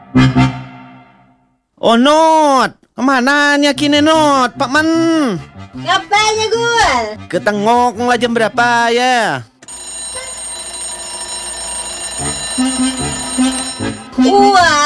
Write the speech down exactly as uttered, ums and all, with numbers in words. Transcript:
Oh, Not. Kemana nih kini, Not? Pak Man. Ngapain ya gue? Ketengok lah jam berapa ya? Wah,